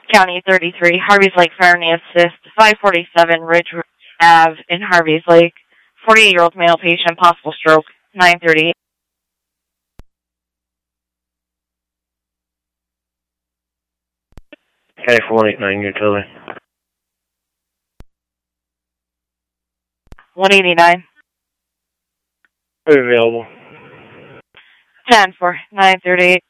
County 33, Harvey's Lake Fire and Assist, 547 Ridge Ave in Harvey's Lake. 48-year-old male patient, possible stroke, 9:38. County 489, utility. 189. Available. 10 for 9:38.